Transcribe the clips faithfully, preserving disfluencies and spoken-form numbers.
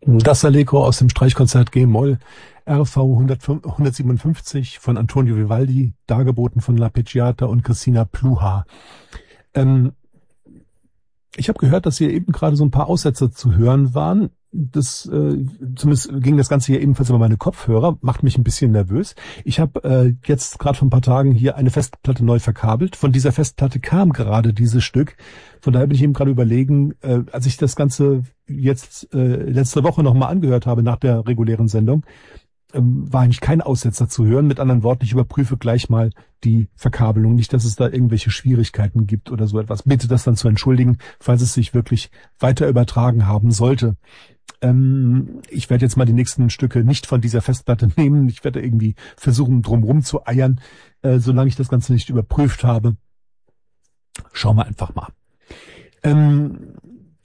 Das Allegro aus dem Streichkonzert G-Moll R V hundertsiebenundfünfzig von Antonio Vivaldi, dargeboten von L'Arpeggiata und Christina Pluhar. Ähm, ich habe gehört, dass hier eben gerade so ein paar Aussetzer zu hören waren. Das äh, zumindest ging das Ganze hier ebenfalls über meine Kopfhörer, macht mich ein bisschen nervös. Ich habe äh, jetzt gerade vor ein paar Tagen hier eine Festplatte neu verkabelt. Von dieser Festplatte kam gerade dieses Stück. Von daher bin ich eben gerade überlegen, äh, als ich das Ganze jetzt äh, letzte Woche nochmal angehört habe nach der regulären Sendung, ähm, war eigentlich kein Aussetzer zu hören. Mit anderen Worten, ich überprüfe gleich mal die Verkabelung. Nicht, dass es da irgendwelche Schwierigkeiten gibt oder so etwas. Bitte das dann zu entschuldigen, falls es sich wirklich weiter übertragen haben sollte. Ähm, ich werde jetzt mal die nächsten Stücke nicht von dieser Festplatte nehmen. Ich werde irgendwie versuchen, drumherum zu eiern, äh, solange ich das Ganze nicht überprüft habe. Schauen wir einfach mal. Ähm,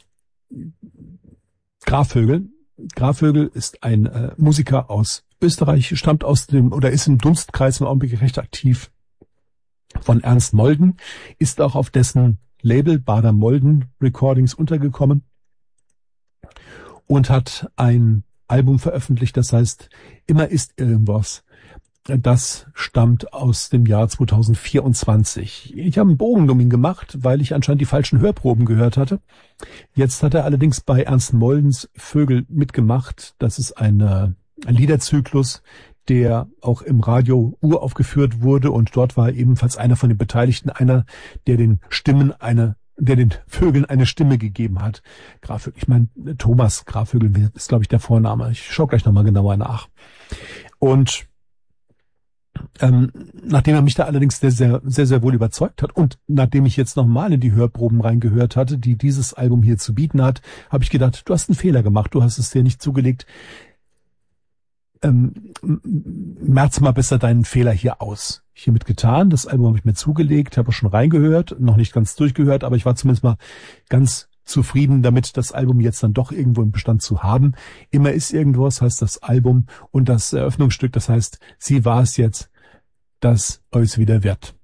Grafvögel. Grafvögel ist ein äh, Musiker aus Österreich, stammt aus dem, oder ist im Dunstkreis im Augenblick recht aktiv von Ernst Molden, ist auch auf dessen Label Bader-Molden Recordings untergekommen und hat ein Album veröffentlicht, das heißt Immer ist irgendwas. Das stammt aus dem Jahr zweitausendvierundzwanzig. Ich habe einen Bogen um ihn gemacht, weil ich anscheinend die falschen Hörproben gehört hatte. Jetzt hat er allerdings bei Ernst Moldens Vögel mitgemacht. Das ist eine, ein Liederzyklus, der auch im Radio uraufgeführt wurde, und dort war ebenfalls einer von den Beteiligten, einer, der den Stimmen eine, der den Vögeln eine Stimme gegeben hat. Grafvögel, ich meine, Thomas Grafvögel ist, glaube ich, der Vorname. Ich schaue gleich nochmal genauer nach. Und Ähm, nachdem er mich da allerdings sehr, sehr, sehr, sehr wohl überzeugt hat und nachdem ich jetzt nochmal in die Hörproben reingehört hatte, die dieses Album hier zu bieten hat, habe ich gedacht, du hast einen Fehler gemacht, du hast es dir nicht zugelegt. Ähm, merz mal besser deinen Fehler hier aus. Hiermit getan, das Album habe ich mir zugelegt, habe auch schon reingehört, noch nicht ganz durchgehört, aber ich war zumindest mal ganz zufrieden damit, das Album jetzt dann doch irgendwo im Bestand zu haben. Immer ist irgendwas, heißt das Album, und das Eröffnungsstück, das heißt, sie war es jetzt, das euch wieder wird.